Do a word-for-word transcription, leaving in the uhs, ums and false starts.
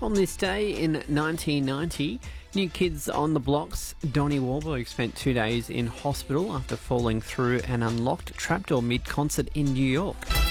On this day in nineteen ninety, New Kids on the Block's Donnie Wahlberg spent two days in hospital after falling through an unlocked trapdoor mid-concert in New York.